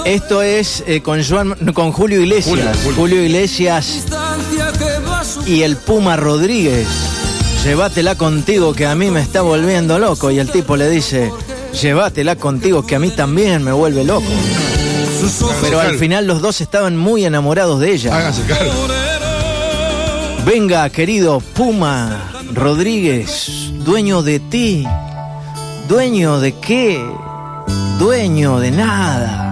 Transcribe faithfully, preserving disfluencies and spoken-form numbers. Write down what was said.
Esto es eh, con, Joan, con Julio Iglesias. Julio, Julio. Julio Iglesias y el Puma Rodríguez. Llévatela contigo que a mí me está volviendo loco. Y el tipo le dice, llévatela contigo que a mí también me vuelve loco. Pero al final los dos estaban muy enamorados de ella. Háganse cargo. Venga, querido Puma Rodríguez, dueño de ti. ¿Dueño de qué? Dueño de nada.